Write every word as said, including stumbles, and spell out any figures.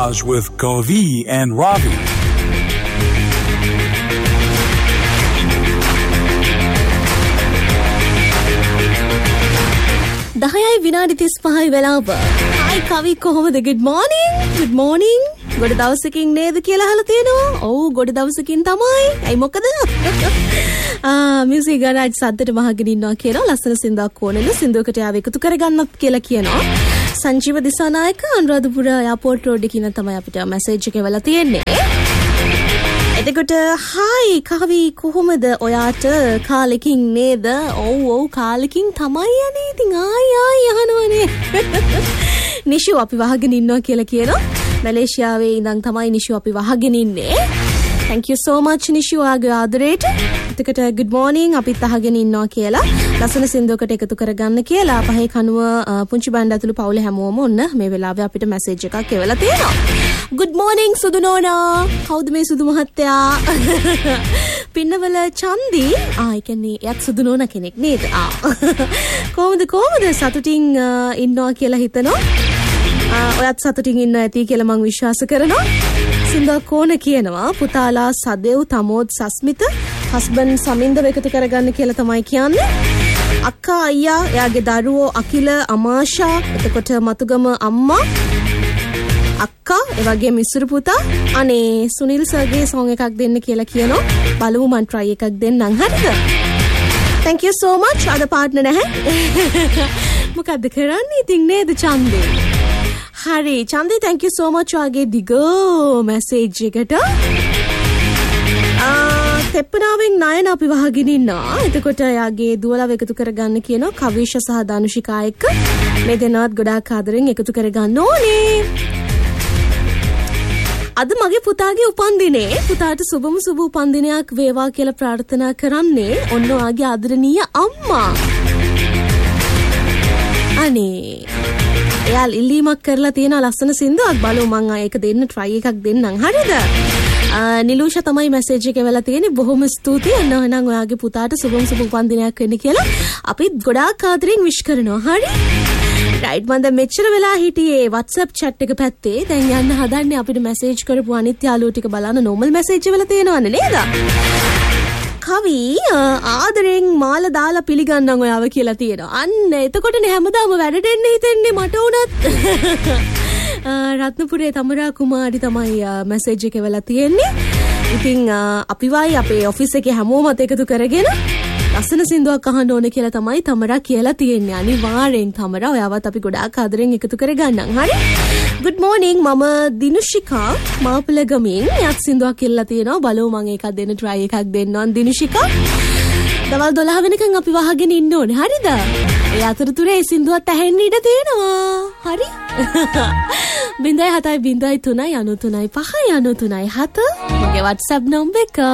with Kavi and Ravi. දහයයි විනාඩි තිස් පහයි වෙලාව. Hi Kavi කොහොමද? Good morning. Good morning. ගොඩ දවසකින් නේද කියලා අහලා තියෙනවා. ඔව් ගොඩ දවසකින් තමයි. ඇයි මොකද? ආ මියුසික් ගානයි සද්දට මහගෙන ඉන්නවා කියලා ලස්සන සින්දුවක් ඕනෙලු සින්දුවකට යාව එකතු කරගන්නත් කියලා කියනවා. සංජීව දිසානායක අනුරාධපුර එයාපෝට් රෝඩ් එකේ ඉන්න තමයි අපිට මැසේජ් එක එවලා තියෙන්නේ. එතකොට හායි කවි කොහොමද ඔයාට කාලෙකින් නේද? ඔව් ඔව් කාලෙකින් තමයි යන්නේ. ඉතින් ආයි ආයි අහනවනේ. නිෂු අපි වහගෙන ඉන්නවා කියලා කියනවා. මැලේසියාවේ ඉඳන් තමයි නිෂු අපි වහගෙන ඉන්නේ. Thank you so much නිෂු ආගේ ආදරේට. එතකොට good morning අපිත් අහගෙන ඉන්නවා කියලා. ලස්සන සින්දුවකට එකතු කරගන්න කියලා පහේ කනුව පුංචි බණ්ඩ ඇතුළු පවුලේ හැමෝම ඔන්න මේ වෙලාවේ අපිට මැසේජ් එකක් එවලා තියෙනවා. Good morning සුදු නෝනා. කවුද මේ සුදු මහත්තයා? පින්නවල චන්දි. ආ ඒ කියන්නේ එයාත් සුදු නෝනා කෙනෙක් නේද? ආ. කොහොමද කොහොමද සතුටින් ඉන්නවා කියලා හිතනවා. ඔයත් සතුටින් ඉන්න ඇති කියලා මම විශ්වාස කරනවා. සින්දුවක් ඕන කියනවා. පුතාලා සදෙව් තමෝද් සස්මිත හස්බන්ඩ් සමින්දව එකතු කරගන්න කියලා තමයි කියන්නේ. අක්කා අයියා එයාගේ දරුවෝ අකිල අමාෂා එතකොට මතුගම අම්මා අක්කා එවගේ මිස්සුරු පුතා අනේ සුනිල් සර්ගේ සෝං එකක් දෙන්න කියලා කියනවා. බලමු මන් try එකක් දෙන්නම් හරිද? Thank you so much. අද පාර්ට්නර් නැහැ. මොකද්ද කරන්නේ ඉතින් නේද චන්දේ? හරි චන්දේ thank you so much වාගේ දිගෝ මැසේජ් එකට. ආ තෙප්පනාවෙන් නයන අපි වහගෙන ඉන්නවා. එතකොට යාගේ දුවලව එකතු කරගන්න කියනවා කවිෂ සහ දනුෂිකා එක්ක. මේ දෙනාත් ගොඩාක් ආදරෙන් එකතු කරගන්න ඕනේ. අද මගේ පුතාගේ උපන්දිනේ. පුතාට සුබම සුබ උපන්දිනයක් වේවා කියලා ප්‍රාර්ථනා කරන්නේ ඔන්න ඔයාගේ ආදරණීය අම්මා. අනේ එයා ඉල්ලීමක් කරලා තියෙන ලස්සන සින්දුවක් බලමු මං ඒක දෙන්න try එකක් දෙන්නම් හරිද? නිලූෂා තමයි මැසේජ් එක එවලා තියෙන්නේ. බොහොම ස්තුතියි. අන්න එහෙනම් ඔයාගේ පුතාට සුබම සුබ උපන්දිනයක් වෙන්න කියලා අපිත් ගොඩාක් ආදරෙන් විශ් කරනවා. හරි? රයිට් මම දැන් මෙච්චර වෙලා හිටියේ WhatsApp chat එක පැත්තේ. දැන් යන්න හදන්නේ අපිට මැසේජ් කරපු අනිත් යාළුවෝ ටික බලන්න normal message එවලා තියෙනවනේ නේද? කවි ආදරෙන් මාල දාලා පිළිගන්නම් ඔයාව කියලා තියෙනවා. අන්න එතකොටනේ හැමදාම වැඩට එන්න හිතෙන්නේ මට උනත්. රත්නපුරේ තමරා කුමාරි තමයි මැසේජ් එක එවලා තියෙන්නේ. ඉතින් අපි වයි අපේ ඔෆිස් එකේ හැමෝමත් එකතු කරගෙන ලස්සන සින්දුවක් අහන්න ඕන කියලා තමයි තමරා කියලා තියෙන්නේ. අනිවාර්යෙන් තමරා ඔයාවත් අපි ගොඩාක් ආදරෙන් එකතු කරගන්නම්. හරි? good morning මම දිනුෂිකා මාපලගමින් යත් සින්දුවක් ඉල්ලලා තියෙනවා. බලමු මම එකක් දෙන්න try එකක් දෙන්නම් දිනුෂිකා. දවල් දොළහ වෙනකන් අපි වහගෙන ඉන්න ඕනේ. හරිද? ඒ අතරතුරේ ඒ සින්දුවත් ඇහෙන්න ඉඩ තියෙනවා. හරි? බින්දයි හතයි බින්දයි තුනයි අනු තුනයි පහයි අනු තුනයි හත මගේ WhatsApp number එක.